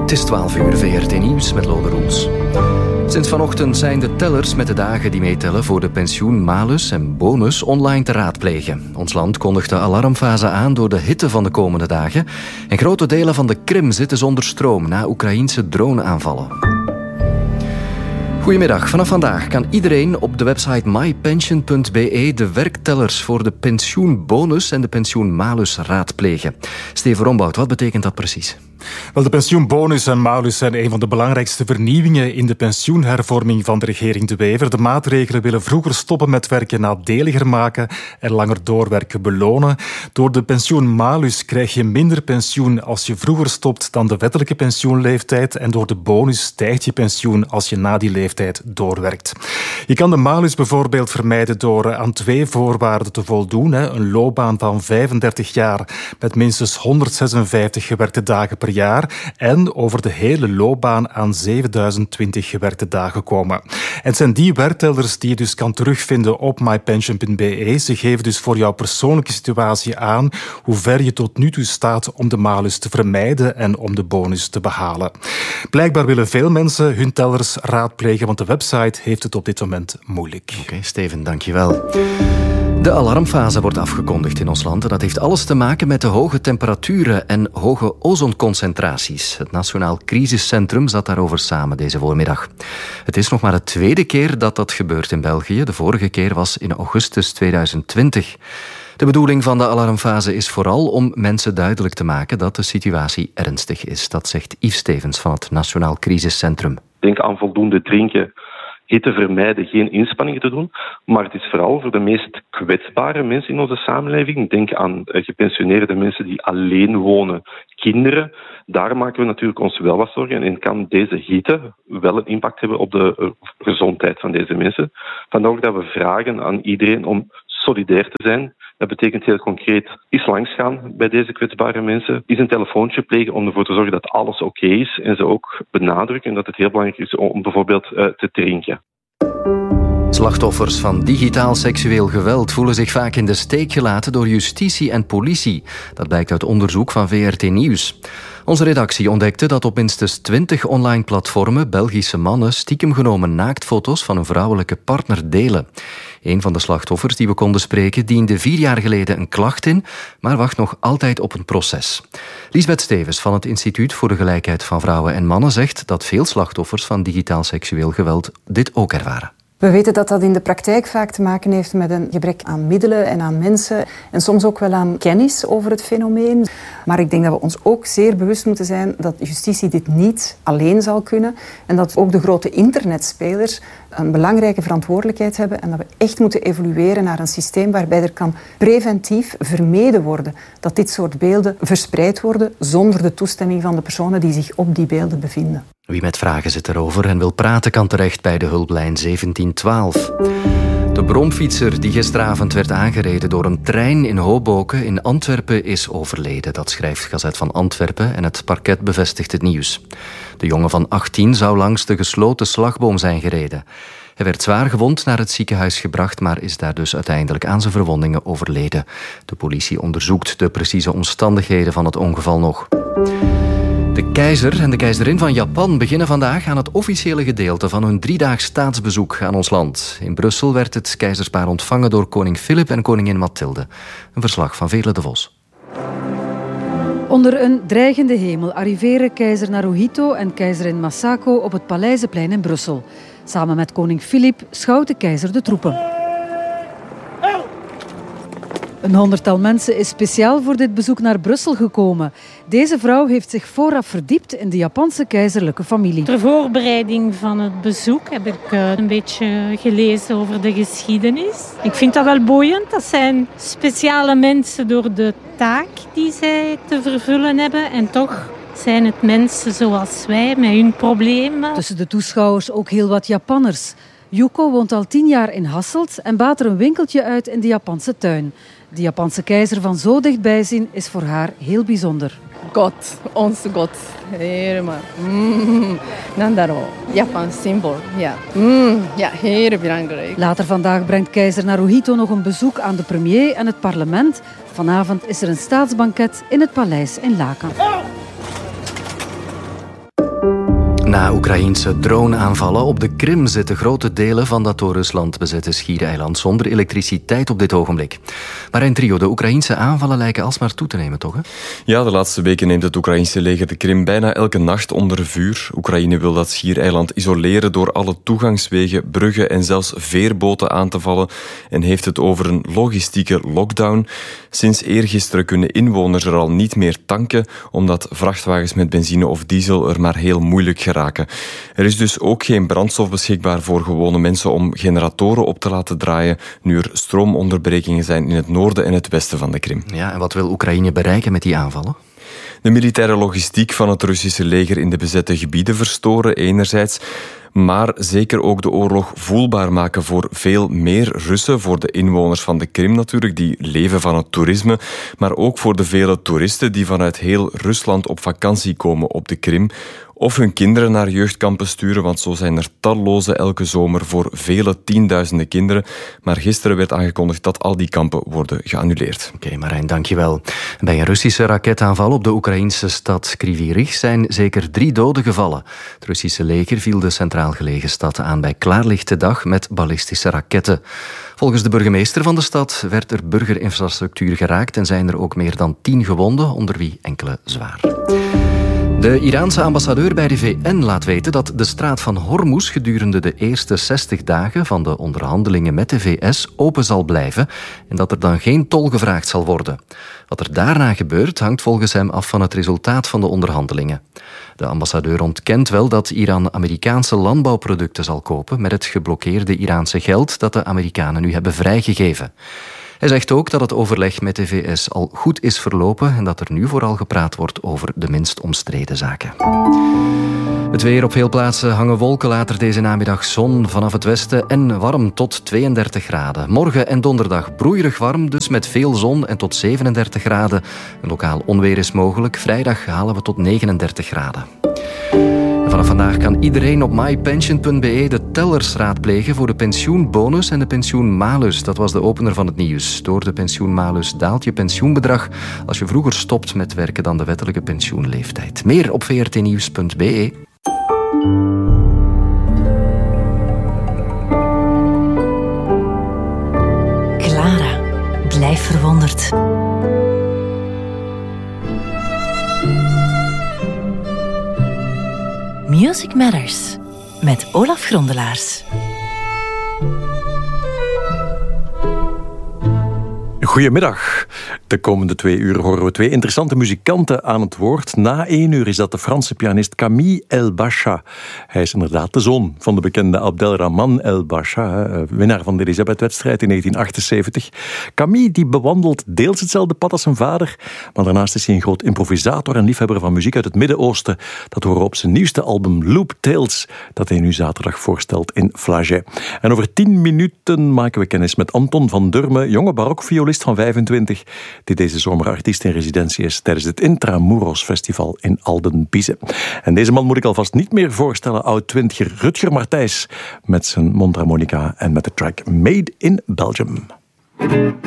Het is 12 uur, VRT Nieuws met Lode Roels. Sinds vanochtend zijn de tellers met de dagen die meetellen voor de pensioenmalus en bonus online te raadplegen. Ons land kondigt de alarmfase aan door de hitte van de komende dagen. En grote delen van de Krim zitten zonder stroom na Oekraïense droneaanvallen. Goedemiddag. Vanaf vandaag kan iedereen op de website mypension.be de werktellers voor de pensioenbonus en de pensioenmalus raadplegen. Steven Rombout, wat betekent dat precies? Wel, de pensioenbonus en malus zijn een van de belangrijkste vernieuwingen in de pensioenhervorming van de regering De Wever. De maatregelen willen vroeger stoppen met werken nadeliger maken en langer doorwerken belonen. Door de pensioenmalus krijg je minder pensioen als je vroeger stopt dan de wettelijke pensioenleeftijd en door de bonus stijgt je pensioen als je na die leeftijd doorwerkt. Je kan de malus bijvoorbeeld vermijden door aan 2 voorwaarden te voldoen. Een loopbaan van 35 jaar met minstens 156 gewerkte dagen per jaar en over de hele loopbaan aan 7020 gewerkte dagen komen. Het zijn die werktellers die je dus kan terugvinden op mypension.be. Ze geven dus voor jouw persoonlijke situatie aan hoe ver je tot nu toe staat om de malus te vermijden en om de bonus te behalen. Blijkbaar willen veel mensen hun tellers raadplegen, want de website heeft het op dit moment moeilijk. Oké, Steven, dankjewel. De alarmfase wordt afgekondigd in ons land. En dat heeft alles te maken met de hoge temperaturen en hoge ozonconcentraties. Het Nationaal Crisiscentrum zat daarover samen deze voormiddag. Het is nog maar de tweede keer dat dat gebeurt in België. De vorige keer was in augustus 2020. De bedoeling van de alarmfase is vooral om mensen duidelijk te maken dat de situatie ernstig is. Dat zegt Yves Stevens van het Nationaal Crisiscentrum. Denk aan voldoende drinken, hitte vermijden, geen inspanningen te doen. Maar het is vooral voor de meest kwetsbare mensen in onze samenleving. Denk aan gepensioneerde mensen die alleen wonen, kinderen. Daar maken we natuurlijk ons wel wat zorgen. En kan deze hitte wel een impact hebben op de gezondheid van deze mensen. Vandaar ook dat we vragen aan iedereen om solidair te zijn. Dat betekent heel concreet eens langsgaan bij deze kwetsbare mensen. Eens een telefoontje plegen om ervoor te zorgen dat alles oké is. En ze ook benadrukken dat het heel belangrijk is om bijvoorbeeld te drinken. Slachtoffers van digitaal seksueel geweld voelen zich vaak in de steek gelaten door justitie en politie. Dat blijkt uit onderzoek van VRT Nieuws. Onze redactie ontdekte dat op minstens 20 online platformen Belgische mannen stiekem genomen naaktfoto's van een vrouwelijke partner delen. Een van de slachtoffers die we konden spreken diende 4 jaar geleden een klacht in, maar wacht nog altijd op een proces. Liesbeth Stevens van het Instituut voor de Gelijkheid van Vrouwen en Mannen zegt dat veel slachtoffers van digitaal seksueel geweld dit ook ervaren. We weten dat dat in de praktijk vaak te maken heeft met een gebrek aan middelen en aan mensen en soms ook wel aan kennis over het fenomeen. Maar ik denk dat we ons ook zeer bewust moeten zijn dat justitie dit niet alleen zal kunnen en dat ook de grote internetspelers een belangrijke verantwoordelijkheid hebben en dat we echt moeten evolueren naar een systeem waarbij er kan preventief vermeden worden dat dit soort beelden verspreid worden zonder de toestemming van de personen die zich op die beelden bevinden. Wie met vragen zit erover en wil praten kan terecht bij de hulplijn 1712. De bromfietser die gisteravond werd aangereden door een trein in Hoboken in Antwerpen is overleden. Dat schrijft Gazet van Antwerpen en het parket bevestigt het nieuws. De jongen van 18 zou langs de gesloten slagboom zijn gereden. Hij werd zwaar gewond naar het ziekenhuis gebracht, maar is daar dus uiteindelijk aan zijn verwondingen overleden. De politie onderzoekt de precieze omstandigheden van het ongeval nog. De keizer en de keizerin van Japan beginnen vandaag aan het officiële gedeelte van hun 3-daags staatsbezoek aan ons land. In Brussel werd het keizerspaar ontvangen door koning Filip en koningin Mathilde. Een verslag van Veerle de Vos. Onder een dreigende hemel arriveren keizer Naruhito en keizerin Masako op het Paleizenplein in Brussel. Samen met koning Filip schouwt de keizer de troepen. Een 100-tal mensen is speciaal voor dit bezoek naar Brussel gekomen. Deze vrouw heeft zich vooraf verdiept in de Japanse keizerlijke familie. Ter voorbereiding van het bezoek heb ik een beetje gelezen over de geschiedenis. Ik vind dat wel boeiend. Dat zijn speciale mensen door de taak die zij te vervullen hebben. En toch zijn het mensen zoals wij met hun problemen. Tussen de toeschouwers ook heel wat Japanners. Yuko woont al 10 jaar in Hasselt en baat er een winkeltje uit in de Japanse tuin. De Japanse keizer van zo dichtbij zien is voor haar heel bijzonder. God, onze God. Helemaal. Japan symbool. Ja. Ja, heel belangrijk. Later vandaag brengt keizer Naruhito nog een bezoek aan de premier en het parlement. Vanavond is er een staatsbanket in het paleis in Laken. Na Oekraïense droneaanvallen op de Krim zitten grote delen van dat door Rusland bezette schiereiland zonder elektriciteit op dit ogenblik. Maar in trio, de Oekraïense aanvallen lijken alsmaar toe te nemen, toch? Hè? Ja, de laatste weken neemt het Oekraïense leger de Krim bijna elke nacht onder vuur. Oekraïne wil dat schiereiland isoleren door alle toegangswegen, bruggen en zelfs veerboten aan te vallen en heeft het over een logistieke lockdown. Sinds eergisteren kunnen inwoners er al niet meer tanken, omdat vrachtwagens met benzine of diesel er maar heel moeilijk geraken. Er is dus ook geen brandstof beschikbaar voor gewone mensen om generatoren op te laten draaien, nu er stroomonderbrekingen zijn in het noorden en het westen van de Krim. Ja, en wat wil Oekraïne bereiken met die aanvallen? De militaire logistiek van het Russische leger in de bezette gebieden verstoren enerzijds, maar zeker ook de oorlog voelbaar maken voor veel meer Russen, voor de inwoners van de Krim natuurlijk, die leven van het toerisme, maar ook voor de vele toeristen die vanuit heel Rusland op vakantie komen op de Krim, of hun kinderen naar jeugdkampen sturen, want zo zijn er talloze elke zomer voor vele tienduizenden kinderen. Maar gisteren werd aangekondigd dat al die kampen worden geannuleerd. Oké, Marijn, dankjewel. Bij een Russische raketaanval op de Oekraïnse stad Kryvyi Rih zijn zeker 3 doden gevallen. Het Russische leger viel de centraal gelegen stad aan bij klaarlichte dag met ballistische raketten. Volgens de burgemeester van de stad werd er burgerinfrastructuur geraakt en zijn er ook meer dan 10 gewonden, onder wie enkele zwaar. De Iraanse ambassadeur bij de VN laat weten dat de straat van Hormuz gedurende de eerste 60 dagen van de onderhandelingen met de VS open zal blijven en dat er dan geen tol gevraagd zal worden. Wat er daarna gebeurt hangt volgens hem af van het resultaat van de onderhandelingen. De ambassadeur ontkent wel dat Iran Amerikaanse landbouwproducten zal kopen met het geblokkeerde Iraanse geld dat de Amerikanen nu hebben vrijgegeven. Hij zegt ook dat het overleg met de VS al goed is verlopen en dat er nu vooral gepraat wordt over de minst omstreden zaken. Het weer: op veel plaatsen hangen wolken, later deze namiddag zon vanaf het westen en warm tot 32 graden. Morgen en donderdag broeierig warm, dus met veel zon en tot 37 graden. Een lokaal onweer is mogelijk. Vrijdag halen we tot 39 graden. Vanaf vandaag kan iedereen op mypension.be de tellers raadplegen voor de pensioenbonus en de pensioenmalus. Dat was de opener van het nieuws. Door de pensioenmalus daalt je pensioenbedrag als je vroeger stopt met werken dan de wettelijke pensioenleeftijd. Meer op vrtnieuws.be. Clara, blijf verwonderd. Music Matters met Olaf Grondelaars. Goedemiddag. De komende 2 uur horen we 2 interessante muzikanten aan het woord. Na 1 uur is dat de Franse pianist Camille El-Bacha. Hij is inderdaad de zoon van de bekende Abdelrahman El-Bacha, winnaar van de Elisabeth-wedstrijd in 1978. Camille die bewandelt deels hetzelfde pad als zijn vader, maar daarnaast is hij een groot improvisator en liefhebber van muziek uit het Midden-Oosten. Dat horen we op zijn nieuwste album Loop Tales, dat hij nu zaterdag voorstelt in Flagey. En over 10 minuten maken we kennis met Anton van Durme, jonge barokviolist van 25, die deze zomer artiest in residentie is tijdens het Intramuros Festival in Alden-Bize. En deze man moet ik alvast niet meer voorstellen, oud-twintiger Rutger Martijs met zijn mondharmonica en met de track Made in Belgium.